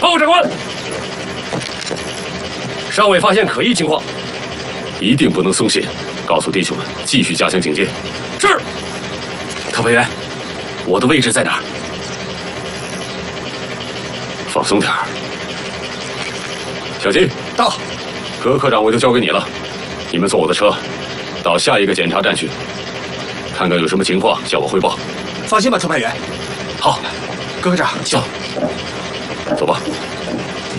报长官，尚未发现可疑情况， 一定不能松懈，告诉弟兄们继续加强警戒。 是。 特派员，我的位置在哪儿？ 放松点儿。小金， 到。 葛科长我就交给你了，你们坐我的车，到下一个检查站去，看看有什么情况向我汇报。 放心吧，特派员。好，葛科长， 走吧。